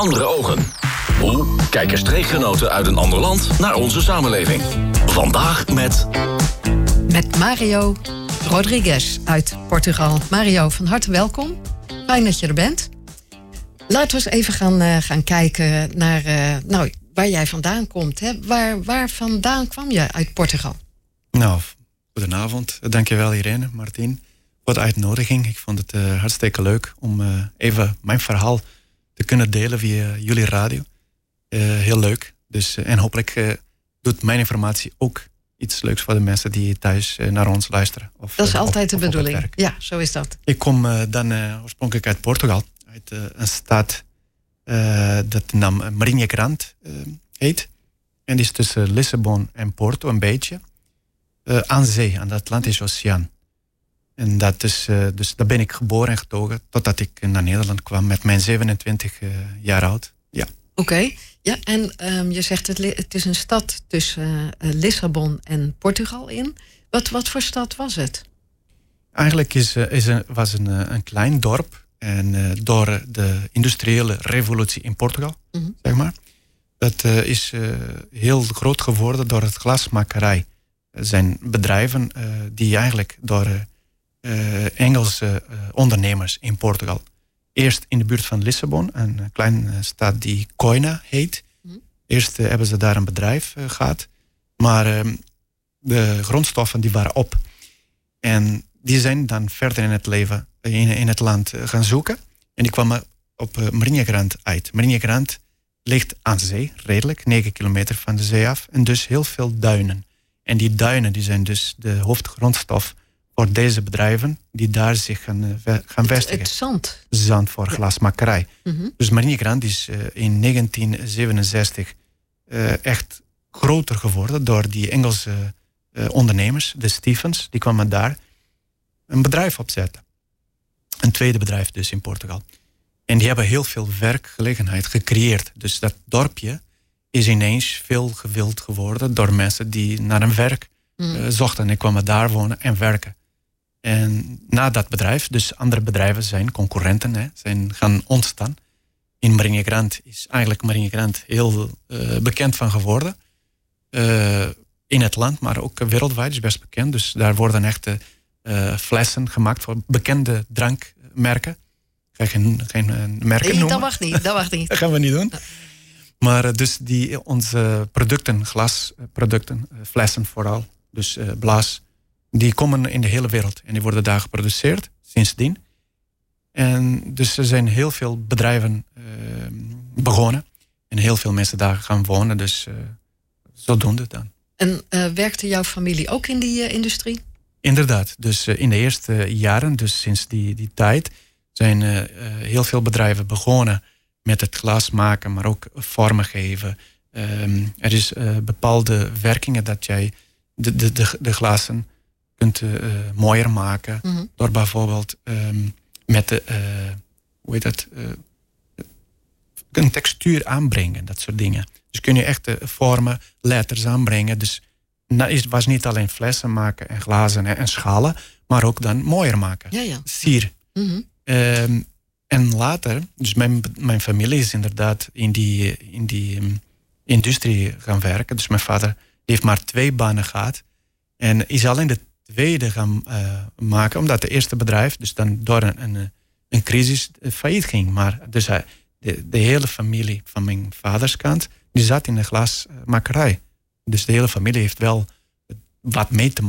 Andere ogen. Hoe kijken streekgenoten uit een ander land naar onze samenleving? Vandaag met Mario Rodrigues uit Portugal. Mario, van harte welkom. Fijn dat je er bent. Laten we eens even gaan kijken naar waar jij vandaan komt. Hè? Waar vandaan kwam je uit Portugal? Nou, goedenavond. Dankjewel Irene, Martien, voor de uitnodiging. Ik vond het hartstikke leuk om even mijn verhaal te kunnen delen via jullie radio. Heel leuk. Dus, en hopelijk doet mijn informatie ook iets leuks voor de mensen die thuis naar ons luisteren. Dat is altijd de bedoeling. Ja, zo is dat. Ik kom dan oorspronkelijk uit Portugal. Uit een stad dat de naam Marinha Grande heet. En die is tussen Lissabon en Porto een beetje. Aan zee, aan de Atlantische Oceaan. En dat is, dus daar ben ik geboren en getogen totdat ik naar Nederland kwam met mijn 27 jaar oud. Ja. Oké. Ja, en je zegt het is een stad tussen Lissabon en Portugal in. Wat voor stad was het? Eigenlijk was een klein dorp. En door de industriële revolutie in Portugal, zeg maar. Dat is heel groot geworden door het glasmakerij. Er zijn bedrijven die eigenlijk door Engelse ondernemers in Portugal. Eerst in de buurt van Lissabon, een kleine stad die Coimbra heet. Eerst hebben ze daar een bedrijf gehad. Maar de grondstoffen die waren op. En die zijn dan verder in het leven, in het land gaan zoeken. En die kwamen op Marinha Grande uit. Marinha Grande ligt aan zee, redelijk, 9 kilometer van de zee af. En dus heel veel duinen. En die duinen die zijn dus de hoofdgrondstof voor deze bedrijven die daar zich gaan vestigen. Het zand. Zand voor glasmakerij. Dus Marinha Grande is in 1967 echt groter geworden door die Engelse ondernemers, de Stephens. Die kwamen daar een bedrijf opzetten. Een tweede bedrijf dus in Portugal. En die hebben heel veel werkgelegenheid gecreëerd. Dus dat dorpje is ineens veel gewild geworden door mensen die naar een werk zochten. En kwamen daar wonen en werken. En na dat bedrijf, dus andere bedrijven zijn concurrenten, zijn gaan ontstaan. In Marinha Grande is eigenlijk Marinha Grande heel bekend van geworden. In het land, maar ook wereldwijd is best bekend. Dus daar worden echt flessen gemaakt voor bekende drankmerken. Ik ga geen merken noemen. Dat mag niet. Dat gaan we niet doen. Maar dus onze producten, glasproducten, flessen vooral, dus blaas, die komen in de hele wereld. En die worden daar geproduceerd, sindsdien. En dus er zijn heel veel bedrijven begonnen. En heel veel mensen daar gaan wonen. Dus zodoende dan. En werkte jouw familie ook in die industrie? Inderdaad. Dus in de eerste jaren, dus sinds die tijd, zijn heel veel bedrijven begonnen met het glas maken, maar ook vormen geven. Er is bepaalde werkingen dat jij de glazen kunt mooier maken. Door bijvoorbeeld met een textuur aanbrengen, dat soort dingen. Dus kun je echt vormen, letters aanbrengen. Dus het was niet alleen flessen maken en glazen en schalen, maar ook dan mooier maken. Ja. Sier. En later, dus mijn familie is inderdaad in die industrie gaan werken. Dus mijn vader heeft maar 2 banen gehad. En is alleen de tweede gaan maken, omdat het eerste bedrijf dus dan door een crisis failliet ging. Maar dus de hele familie van mijn vaders kant, die zat in de glasmakerij. Dus de hele familie heeft wel wat mee te